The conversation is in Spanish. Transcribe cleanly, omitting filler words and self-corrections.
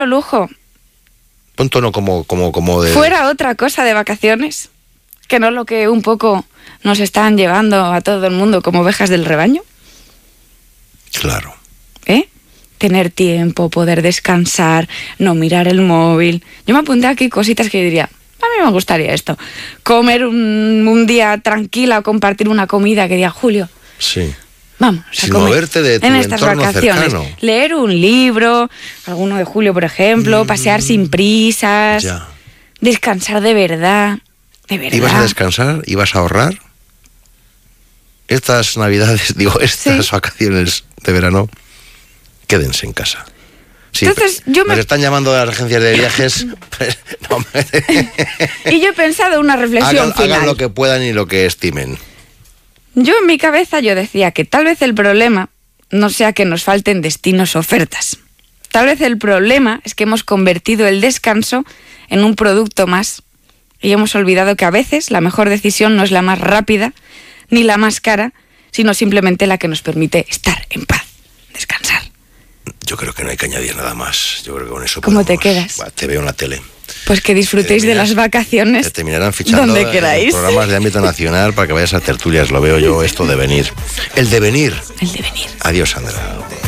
lujo. Un tono como de... Fuera otra cosa de vacaciones, que no lo que un poco nos están llevando a todo el mundo como ovejas del rebaño. Claro. Tener tiempo, poder descansar, no mirar el móvil. Yo me apunté aquí cositas que yo diría, a mí me gustaría esto. Comer un día tranquila o compartir una comida que diga, Julio. Sí. Vamos a sin comer moverte de tu en estas entorno vacaciones. cercano. Leer un libro, alguno de Julio, por ejemplo, pasear sin prisas, Ya. descansar de verdad. De verdad. ¿Ibas a descansar? ¿Ibas a ahorrar? Estas navidades, estas vacaciones de verano, quédense en casa. Sí, entonces, nos están llamando a las agencias de viajes. Y yo he pensado una reflexión final. Hagan lo que puedan y lo que estimen. Yo en mi cabeza yo decía que tal vez el problema no sea que nos falten destinos o ofertas. Tal vez el problema es que hemos convertido el descanso en un producto más y hemos olvidado que a veces la mejor decisión no es la más rápida ni la más cara, sino simplemente la que nos permite estar en paz, descansar. Yo creo que no hay que añadir nada más. Yo creo que con eso ¿Cómo te quedas? Te veo en la tele. Pues que disfrutéis de las vacaciones. Te terminarán fichando donde queráis. Programas de ámbito nacional para que vayas a tertulias. Lo veo yo, esto de venir. El devenir. El devenir. Adiós, Sandra.